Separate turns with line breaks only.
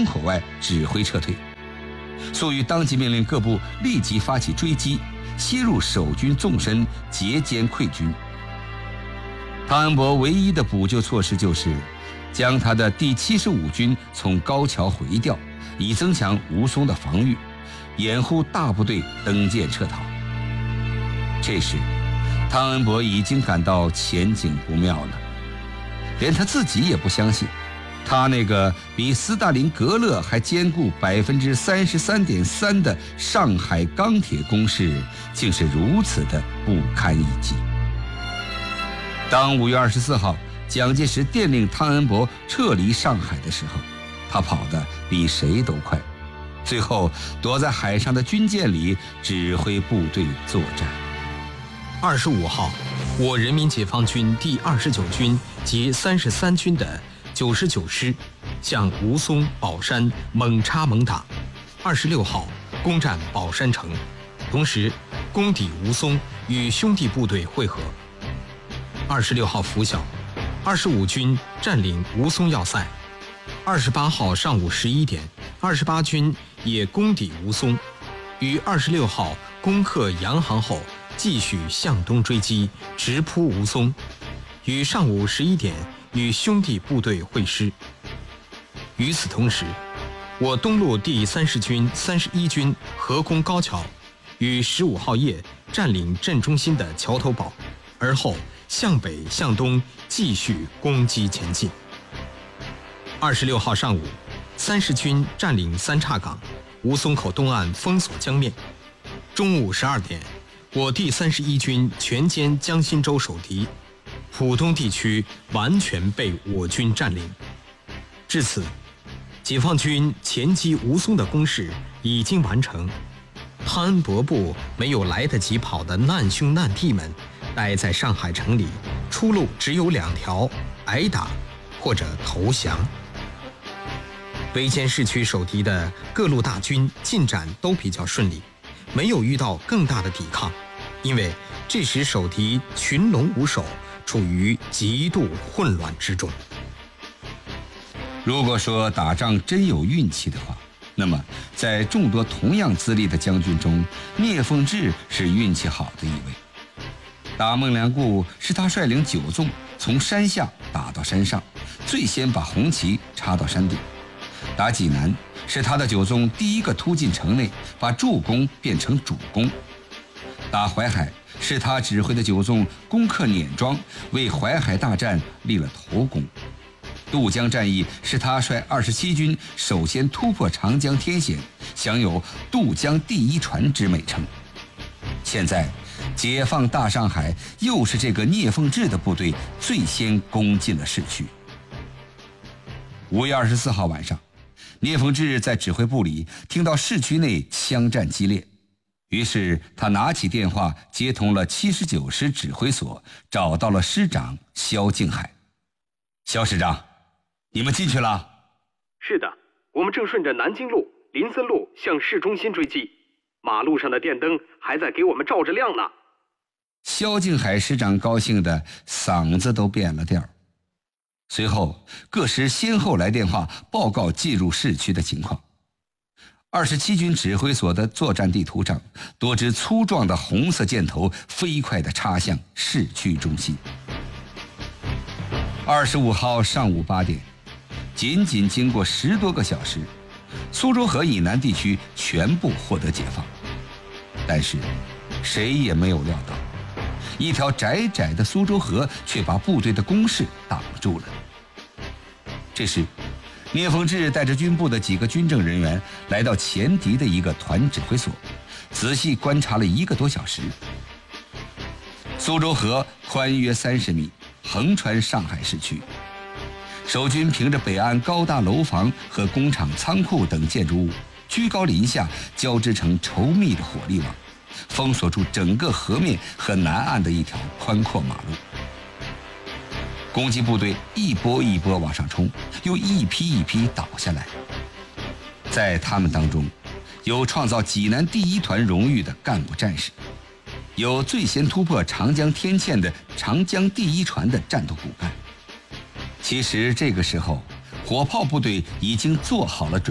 村口外指挥撤退。粟裕当即命令各部立即发起追击，吸入守军纵深，截歼溃军。汤恩伯唯一的补救措施就是将他的第75军从高桥回调，以增强吴淞的防御，掩护大部队登舰撤逃。这时汤恩伯已经感到前景不妙了，连他自己也不相信，他那个比斯大林格勒还坚固33.3%的上海钢铁攻势竟是如此的不堪一击。当5月24号蒋介石电令汤恩伯撤离上海的时候，他跑得比谁都快，最后躲在海上的军舰里指挥部队作战。
25号，我人民解放军第29军及33军的99师向吴淞、宝山猛插猛打。26号攻占宝山城，同时攻抵吴淞，与兄弟部队会合。26号拂晓，25军占领吴淞要塞。28号上午11点，28军也攻抵吴淞，于26号攻克洋行后，继续向东追击，直扑吴淞，于上午11点与兄弟部队会师。与此同时，我东路第30军、31军合攻高桥，于15号夜占领镇中心的桥头堡，而后向北向东继续攻击前进。26号上午，30军占领三岔岗，吴淞口东岸封锁江面。中午12点，我第31军全歼江心洲守敌，浦东地区完全被我军占领。至此，解放军前击吴淞的攻势已经完成。汤恩伯部没有来得及跑的难兄难弟们，待在上海城里，出路只有2条：挨打或者投降。围歼市区守敌的各路大军进展都比较顺利，没有遇到更大的抵抗，因为这时守敌群龙无首，处于极度混乱之中。
如果说打仗真有运气的话，那么在众多同样资历的将军中，聂凤智是运气好的一位。打孟良崮是他率领9纵从山下打到山上，最先把红旗插到山顶。打济南是他的9纵第一个突进城内，把助攻变成主攻。打淮海是他指挥的9纵攻克碾庄，为淮海大战立了头功。渡江战役是他率27军首先突破长江天险，享有渡江第一船之美称。现在解放大上海，又是这个聂凤智的部队最先攻进了市区。5月24号晚上，聂凤智在指挥部里听到市区内枪战激烈，于是他拿起电话接通了79师指挥所，找到了师长萧敬海。萧师长，你们进去了？
是的，我们正顺着南京路、林森路向市中心追击，马路上的电灯还在给我们照着亮呢。
萧敬海师长高兴的嗓子都变了调。随后各师先后来电话报告进入市区的情况。27军指挥所的作战地图上，多支粗壮的红色箭头飞快地插向市区中心。25号上午8点，仅仅经过10多个小时，苏州河以南地区全部获得解放。但是谁也没有料到，一条窄窄的苏州河却把部队的攻势挡住了。这时聂凤智带着军部的几个军政人员来到前敌的一个团指挥所，仔细观察了1个多小时。苏州河宽约30米，横穿上海市区。守军凭着北岸高大楼房和工厂仓库等建筑物，居高临下交织成稠密的火力网，封锁住整个河面和南岸的一条宽阔马路。攻击部队一波一波往上冲，又一批一批倒下来。在他们当中，有创造济南第1团荣誉的干部战士，有最先突破长江天堑的长江第1船的战斗骨干。其实这个时候，火炮部队已经做好了准备。